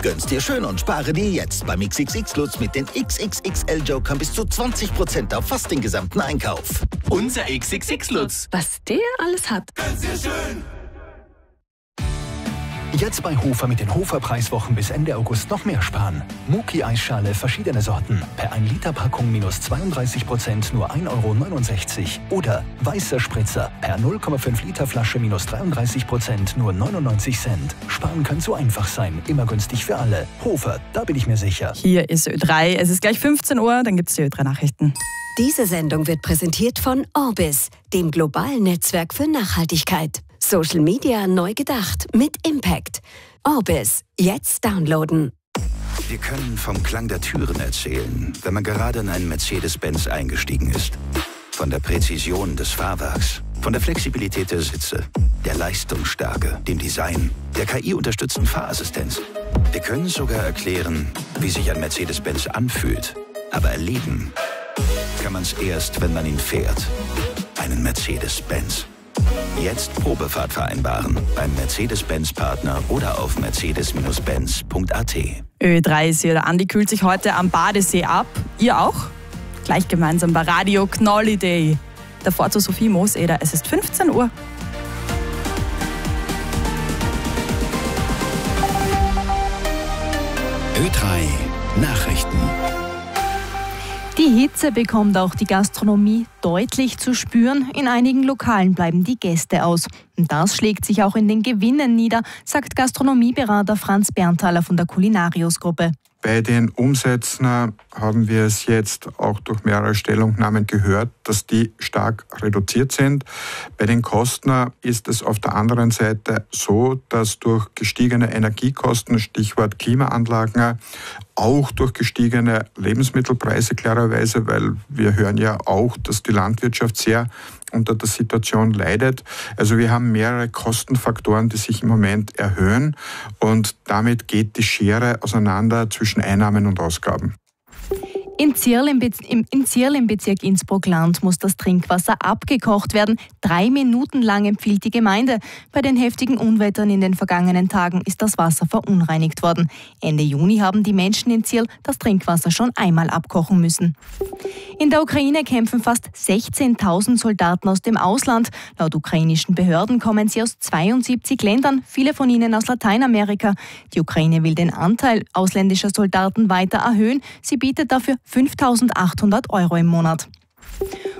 Gönn's dir schön und spare dir jetzt beim XXX Lutz mit den XXXL Jokern bis zu 20% auf fast den gesamten Einkauf. Unser XXX Lutz. Was der alles hat. Gönn's dir schön. Jetzt bei Hofer mit den Hofer-Preiswochen bis Ende August noch mehr sparen. Muki-Eisschale verschiedene Sorten. Per 1 Liter Packung minus 32% nur 1,69 €. Oder weißer Spritzer per 0,5 Liter Flasche minus 33% nur 99 Cent. Sparen kann so einfach sein. Immer günstig für alle. Hofer, da bin ich mir sicher. Hier ist Ö3. Es ist gleich 15 Uhr, dann gibt es die Ö3 Nachrichten. Diese Sendung wird präsentiert von Orbis, dem globalen Netzwerk für Nachhaltigkeit. Social Media neu gedacht mit Impact. Orbis, jetzt downloaden. Wir können vom Klang der Türen erzählen, wenn man gerade in einen Mercedes-Benz eingestiegen ist. Von der Präzision des Fahrwerks, von der Flexibilität der Sitze, der Leistungsstärke, dem Design, der KI-unterstützten Fahrassistenz. Wir können sogar erklären, wie sich ein Mercedes-Benz anfühlt. Aber erleben kann man es erst, wenn man ihn fährt. Einen Mercedes-Benz. Jetzt Probefahrt vereinbaren beim Mercedes-Benz-Partner oder auf mercedes-benz.at. Ö3 ist hier. Der Andi kühlt sich heute am Badesee ab. Ihr auch? Gleich gemeinsam bei Radio Knolliday. Davor zu Sophie Mooseder. Es ist 15 Uhr. Ö3 Nachrichten. Die Hitze bekommt auch die Gastronomie deutlich zu spüren. In einigen Lokalen bleiben die Gäste aus. Und das schlägt sich auch in den Gewinnen nieder, sagt Gastronomieberater Franz Berntaler von der Culinarius-Gruppe. Bei den Umsätzen haben wir es jetzt auch durch mehrere Stellungnahmen gehört, dass die stark reduziert sind. Bei den Kosten ist es auf der anderen Seite so, dass durch gestiegene Energiekosten, Stichwort Klimaanlagen, auch durch gestiegene Lebensmittelpreise klarerweise, weil wir hören ja auch, dass die Landwirtschaft sehr unter der Situation leidet. Also wir haben mehrere Kostenfaktoren, die sich im Moment erhöhen und damit geht die Schere auseinander zwischen Einnahmen und Ausgaben. In Zierl im Bezirk Innsbruck-Land muss das Trinkwasser abgekocht werden. 3 Minuten lang empfiehlt die Gemeinde. Bei den heftigen Unwettern in den vergangenen Tagen ist das Wasser verunreinigt worden. Ende Juni haben die Menschen in Zierl das Trinkwasser schon einmal abkochen müssen. In der Ukraine kämpfen fast 16.000 Soldaten aus dem Ausland. Laut ukrainischen Behörden kommen sie aus 72 Ländern, viele von ihnen aus Lateinamerika. Die Ukraine will den Anteil ausländischer Soldaten weiter erhöhen. Sie bietet dafür 5.800 € im Monat.